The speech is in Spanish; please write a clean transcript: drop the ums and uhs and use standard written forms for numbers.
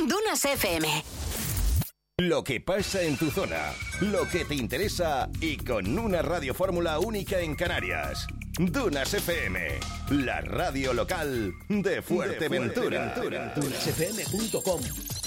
Dunas FM. Lo que pasa en tu zona, lo que te interesa y con una radiofórmula única en Canarias. Dunas FM, la radio local de Fuerteventura. Dunasfm.com